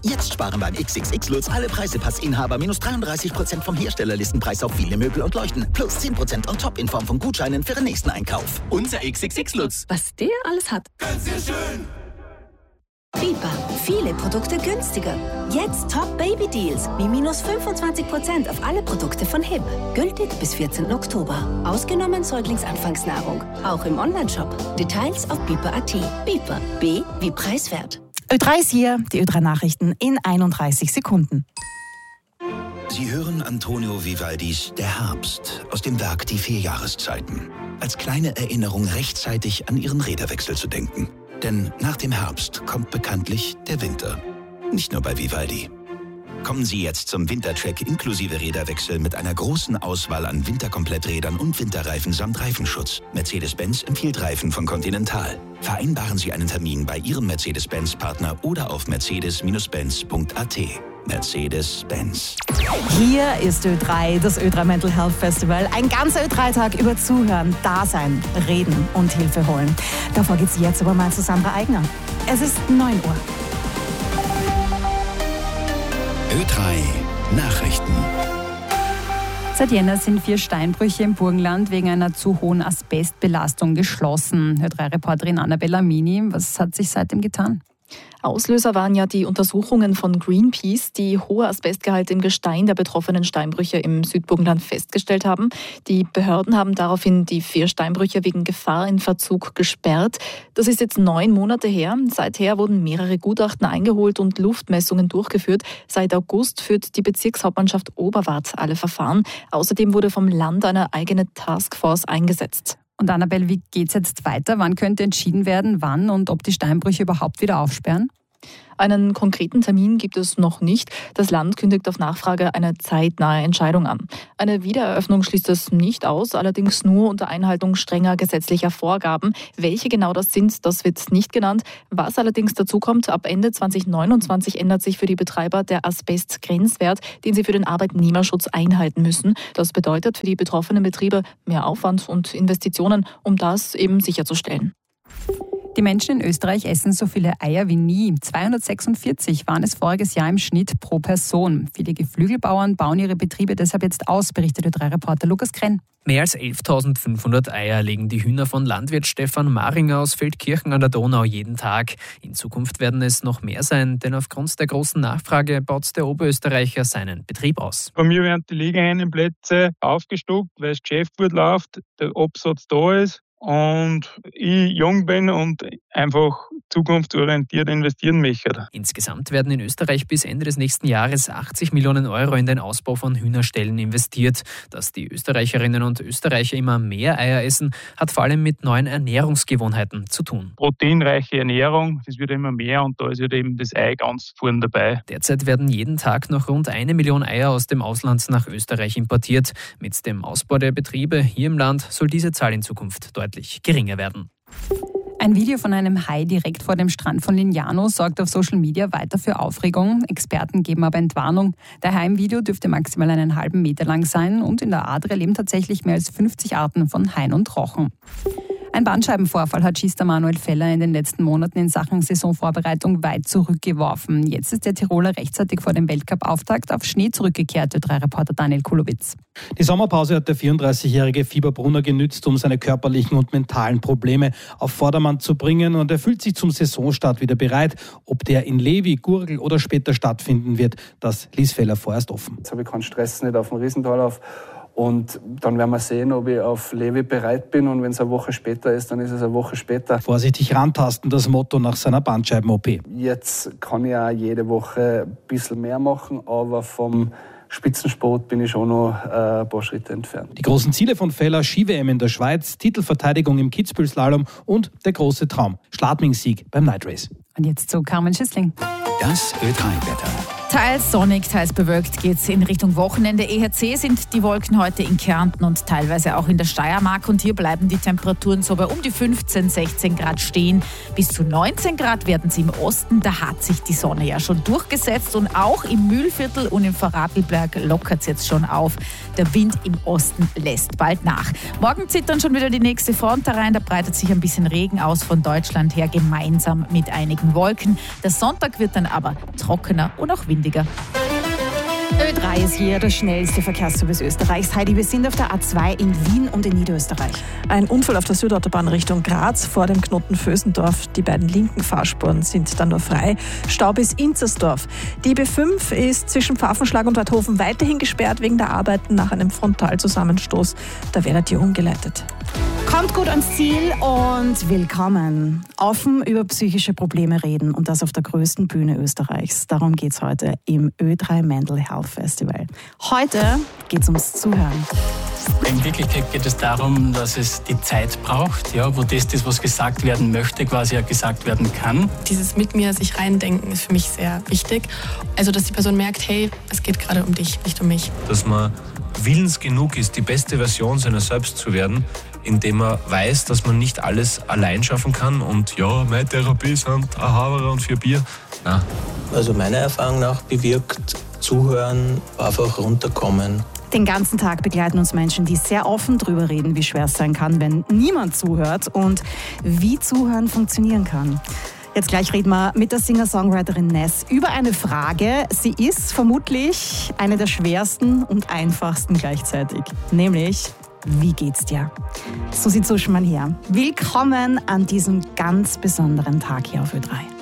Jetzt sparen beim XXX Lutz alle Preisepassinhaber minus 33% vom Herstellerlistenpreis auf viele Möbel und Leuchten. Plus 10% on top in Form von Gutscheinen für den nächsten Einkauf. Unser XXX Lutz. Was der alles hat. Ganz sehr schön. Biber. Viele Produkte günstiger. Jetzt Top Baby Deals wie minus 25% auf alle Produkte von HIP. Gültig bis 14. Oktober. Ausgenommen Säuglingsanfangsnahrung. Auch im Onlineshop. Details auf biber.at. Biber. B wie preiswert. Ö3 ist hier, die Ö3 Nachrichten in 31 Sekunden. Sie hören Antonio Vivaldis Der Herbst aus dem Werk Die 4 Jahreszeiten. Als kleine Erinnerung rechtzeitig an Ihren Räderwechsel zu denken. Denn nach dem Herbst kommt bekanntlich der Winter. Nicht nur bei Vivaldi. Kommen Sie jetzt zum Wintercheck inklusive Räderwechsel mit einer großen Auswahl an Winterkompletträdern und Winterreifen samt Reifenschutz. Mercedes-Benz empfiehlt Reifen von Continental. Vereinbaren Sie einen Termin bei Ihrem Mercedes-Benz-Partner oder auf mercedes-benz.at. Mercedes-Benz. Hier ist Ö3, das Ö3 Mental Health Festival. Ein ganzer Ö3-Tag über Zuhören, Dasein, Reden und Hilfe holen. Davor geht's jetzt aber mal zu Sandra Eigner. Es ist 9 Uhr. Ö3 Nachrichten. Seit Jänner sind 4 Steinbrüche im Burgenland wegen einer zu hohen Asbestbelastung geschlossen. Ö3-Reporterin Annabella Mini, was hat sich seitdem getan? Auslöser waren ja die Untersuchungen von Greenpeace, die hohe Asbestgehalte im Gestein der betroffenen Steinbrüche im Südburgenland festgestellt haben. Die Behörden haben daraufhin die 4 Steinbrüche wegen Gefahr in Verzug gesperrt. Das ist jetzt 9 Monate her. Seither wurden mehrere Gutachten eingeholt und Luftmessungen durchgeführt. Seit August führt die Bezirkshauptmannschaft Oberwart alle Verfahren. Außerdem wurde vom Land eine eigene Taskforce eingesetzt. Und Annabelle, wie geht es jetzt weiter? Wann könnte entschieden werden, wann und ob die Steinbrüche überhaupt wieder aufsperren? Einen konkreten Termin gibt es noch nicht. Das Land kündigt auf Nachfrage eine zeitnahe Entscheidung an. Eine Wiedereröffnung schließt es nicht aus, allerdings nur unter Einhaltung strenger gesetzlicher Vorgaben. Welche genau das sind, das wird nicht genannt. Was allerdings dazu kommt, ab Ende 2029 ändert sich für die Betreiber der Asbestgrenzwert, den sie für den Arbeitnehmerschutz einhalten müssen. Das bedeutet für die betroffenen Betriebe mehr Aufwand und Investitionen, um das eben sicherzustellen. Die Menschen in Österreich essen so viele Eier wie nie. 246 waren es voriges Jahr im Schnitt pro Person. Viele Geflügelbauern bauen ihre Betriebe deshalb jetzt aus, berichtet Ö3-Reporter Lukas Krenn. Mehr als 11.500 Eier legen die Hühner von Landwirt Stefan Maringer aus Feldkirchen an der Donau jeden Tag. In Zukunft werden es noch mehr sein, denn aufgrund der großen Nachfrage baut der Oberösterreicher seinen Betrieb aus. Bei mir werden die Legehennenplätze aufgestockt, weil das Geschäft gut läuft, der Absatz da ist. Und ich jung bin und einfach zukunftsorientiert investieren möchte. Insgesamt werden in Österreich bis Ende des nächsten Jahres 80 Millionen Euro in den Ausbau von Hühnerställen investiert. Dass die Österreicherinnen und Österreicher immer mehr Eier essen, hat vor allem mit neuen Ernährungsgewohnheiten zu tun. Proteinreiche Ernährung, das wird immer mehr und da ist halt eben das Ei ganz vorn dabei. Derzeit werden jeden Tag noch rund 1 Million Eier aus dem Ausland nach Österreich importiert. Mit dem Ausbau der Betriebe hier im Land soll diese Zahl in Zukunft deutlich geringer werden. Ein Video von einem Hai direkt vor dem Strand von Lignano sorgt auf Social Media weiter für Aufregung. Experten geben aber Entwarnung. Der Hai im Video dürfte maximal 1,5 Meter lang sein und in der Adria leben tatsächlich mehr als 50 Arten von Haien und Rochen. Ein Bandscheibenvorfall hat Schießer Manuel Feller in den letzten Monaten in Sachen Saisonvorbereitung weit zurückgeworfen. Jetzt ist der Tiroler rechtzeitig vor dem Weltcup-Auftakt auf Schnee zurückgekehrt, Ö3-Reporter Daniel Kulowitz. Die Sommerpause hat der 34-jährige Fieberbrunner genützt, um seine körperlichen und mentalen Probleme auf Vordermann zu bringen, und er fühlt sich zum Saisonstart wieder bereit. Ob der in Levi, Gurgl oder später stattfinden wird, das ließ Feller vorerst offen. Jetzt habe ich keinen Stress, nicht auf dem Riesentalauf. Und dann werden wir sehen, ob ich auf Levi bereit bin. Und wenn es eine Woche später ist, dann ist es eine Woche später. Vorsichtig rantasten, das Motto nach seiner Bandscheiben-OP. Jetzt kann ich auch jede Woche ein bisschen mehr machen, aber vom Spitzensport bin ich schon noch ein paar Schritte entfernt. Die großen Ziele von Feller: Ski-WM in der Schweiz, Titelverteidigung im Kitzbühel-Slalom und der große Traum: Schladming-Sieg beim Night Race. Und jetzt zu Carmen Schissling. Das Ö3-Wetter. Teils sonnig, teils bewölkt geht's in Richtung Wochenende. Eher zäh sind die Wolken heute in Kärnten und teilweise auch in der Steiermark. Und hier bleiben die Temperaturen so bei um die 15, 16 Grad stehen. Bis zu 19 Grad werden sie im Osten. Da hat sich die Sonne ja schon durchgesetzt. Und auch im Mühlviertel und im Vorarlberg lockert es jetzt schon auf. Der Wind im Osten lässt bald nach. Morgen zieht dann schon wieder die nächste Front herein. Da breitet sich ein bisschen Regen aus von Deutschland her, gemeinsam mit einigen Wolken. Der Sonntag wird dann aber trockener und auch windiger. Ö3 ist hier das schnellste Verkehrsservice Österreichs. Heidi, wir sind auf der A2 in Wien und in Niederösterreich. Ein Unfall auf der Südautobahn Richtung Graz vor dem Knoten Vösendorf. Die beiden linken Fahrspuren sind dann nur frei. Stau bis Inzersdorf. Die B5 ist zwischen Pfaffenschlag und Waidhofen weiterhin gesperrt wegen der Arbeiten nach einem Frontalzusammenstoß. Da werdet ihr umgeleitet. Kommt gut ans Ziel und willkommen. Offen über psychische Probleme reden und das auf der größten Bühne Österreichs. Darum geht es heute im Ö3 Mental Health Festival. Heute geht es ums Zuhören. In Wirklichkeit geht es darum, dass es die Zeit braucht, ja, wo das, was gesagt werden möchte, quasi auch gesagt werden kann. Dieses mit mir sich reindenken ist für mich sehr wichtig. Also, dass die Person merkt, hey, es geht gerade um dich, nicht um mich. Dass man willens genug ist, die beste Version seiner selbst zu werden, indem man weiß, dass man nicht alles allein schaffen kann und ja, meine Therapie sind ein Haberer und 4 Bier. Nein. Also meiner Erfahrung nach bewirkt Zuhören, einfach runterkommen. Den ganzen Tag begleiten uns Menschen, die sehr offen darüber reden, wie schwer es sein kann, wenn niemand zuhört und wie Zuhören funktionieren kann. Jetzt gleich reden wir mit der Singer-Songwriterin Ness über eine Frage. Sie ist vermutlich eine der schwersten und einfachsten gleichzeitig. Nämlich, wie geht's dir? Susi Zuschmann hier. Willkommen an diesem ganz besonderen Tag hier auf Ö3.